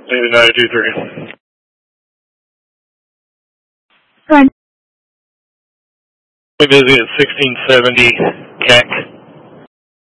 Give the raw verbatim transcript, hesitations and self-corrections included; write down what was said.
Maybe nine two three. Run. Busy at sixteen seventy C A C.